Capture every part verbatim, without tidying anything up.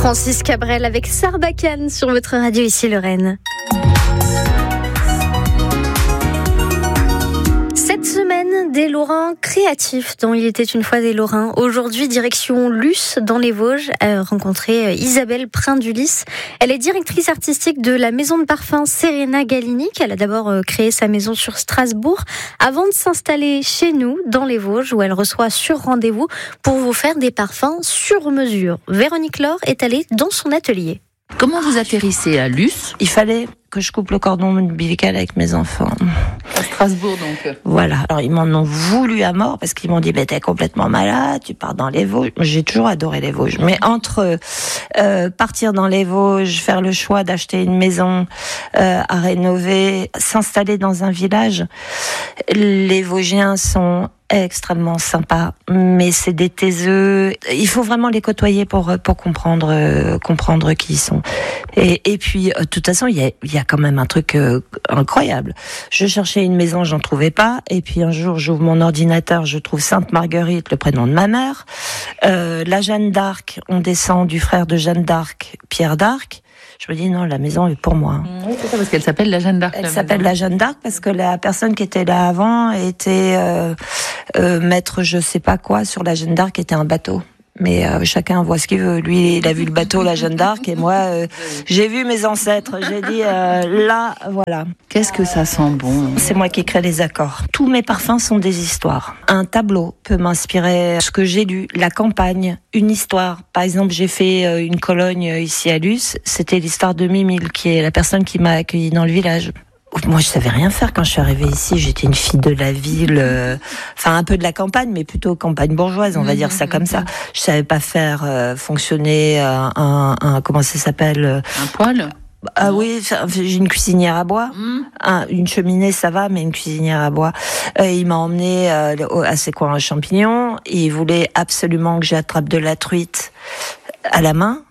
Francis Cabrel avec Sarbacane sur votre radio ici Lorraine. Cette semaine, des Lorrains créatifs dont il était une fois des Lorrains. Aujourd'hui, direction Luce dans les Vosges, a rencontré Isabelle Prindulis. Elle est directrice artistique de la maison de parfum Serena Galinic. Elle a d'abord créé sa maison sur Strasbourg avant de s'installer chez nous dans les Vosges où elle reçoit sur rendez-vous pour vous faire des parfums sur mesure. Véronique Laure est allée dans son atelier. Comment vous atterrissez à Luce ? Il fallait que je coupe le cordon ombilical avec mes enfants. À Strasbourg, donc. Voilà. Alors, ils m'en ont voulu à mort parce qu'ils m'ont dit, bah, t'es complètement malade, tu pars dans les Vosges. J'ai toujours adoré les Vosges. Mais entre euh, partir dans les Vosges, faire le choix d'acheter une maison euh, à rénover, s'installer dans un village, les Vosgiens sont extrêmement sympas, mais c'est des taiseux. Il faut vraiment les côtoyer pour pour comprendre euh, comprendre qui ils sont. Et et puis euh, de toute façon, il y a il y a quand même un truc euh, incroyable. Je cherchais une maison, j'en trouvais pas, et puis un jour, j'ouvre mon ordinateur, je trouve Sainte Marguerite, le prénom de ma mère. Euh, la Jeanne d'Arc, on descend du frère de Jeanne d'Arc, Pierre d'Arc. Je me dis non, la maison est pour moi. Oui, c'est ça, parce qu'elle s'appelle la Jeanne d'Arc. Elle s'appelle la Jeanne d'Arc parce que la personne qui était là avant était euh, euh, maître je sais pas quoi sur la Jeanne d'Arc, était un bateau. Mais euh, chacun voit ce qu'il veut. Lui, il a vu le bateau, la Jeanne d'Arc, et moi, euh, j'ai vu mes ancêtres. J'ai dit, euh, là, voilà. Qu'est-ce que ça sent bon ? C'est moi qui crée les accords. Tous mes parfums sont des histoires. Un tableau peut m'inspirer ce que j'ai lu, la campagne, une histoire. Par exemple, j'ai fait une Cologne ici à Luce. C'était l'histoire de Mimile, qui est la personne qui m'a accueillie dans le village. Moi, je savais rien faire quand je suis arrivée ici. J'étais une fille de la ville, euh, enfin un peu de la campagne, mais plutôt campagne bourgeoise, on va dire ça comme ça. Je savais pas faire euh, fonctionner euh, un, un, comment ça s'appelle euh, Un poêle ? Ah oui, j'ai une cuisinière à bois, mmh. un, une cheminée ça va, mais une cuisinière à bois. Euh, il m'a emmené euh, à ses coins à champignons. Et il voulait absolument que j'attrape de la truite à la main.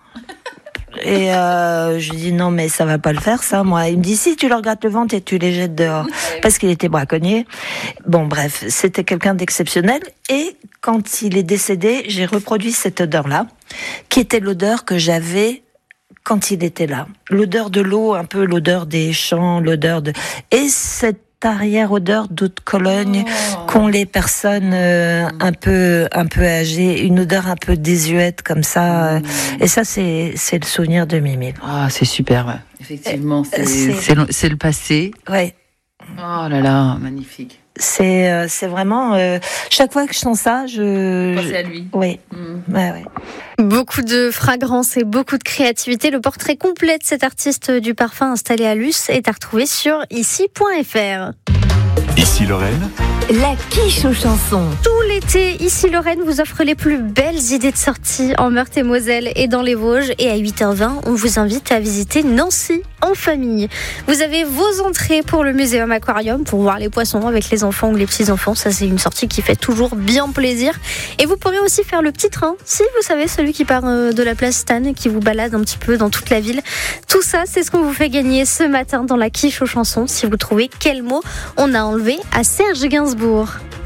Et euh, je lui dis non mais ça va pas le faire ça moi. Il me dit si tu leur grattes le ventre et tu les jettes dehors parce qu'il était braconnier. Bon bref, c'était quelqu'un d'exceptionnel et quand il est décédé, j'ai reproduit cette odeur là qui était l'odeur que j'avais quand il était là. L'odeur de l'eau, un peu l'odeur des champs, l'odeur de et cette arrière-odeur d'eau de Cologne oh. qu'ont les personnes euh, un peu un peu âgées, une odeur un peu désuète comme ça. Mmh. Et ça, c'est c'est le souvenir de Mimile. Ah, c'est super, ouais. Effectivement, c'est, c'est... C'est, le, c'est le passé. Ouais. Oh là là, magnifique. C'est euh, c'est vraiment euh, chaque fois que je sens ça, je pensez à lui. Oui. Mmh. Ouais, ouais. Beaucoup de fragrance et beaucoup de créativité. Le portrait complet de cet artiste du parfum installé à Luce est à retrouver sur ici point f r. Ici Lorraine, la quiche aux chansons. Tout l'été, ici Lorraine vous offre les plus belles idées de sortie en Meurthe-et-Moselle et dans les Vosges. Et à huit heures vingt, on vous invite à visiter Nancy en famille. Vous avez vos entrées pour le muséum aquarium pour voir les poissons avec les enfants ou les petits-enfants. Ça, c'est une sortie qui fait toujours bien plaisir. Et vous pourrez aussi faire le petit train, si vous savez, celui qui part de la place Stan et qui vous balade un petit peu dans toute la ville. Tout ça, c'est ce qu'on vous fait gagner ce matin dans la quiche aux chansons. Si vous trouvez quel mot on a enlevé à Serge Gainsbourg.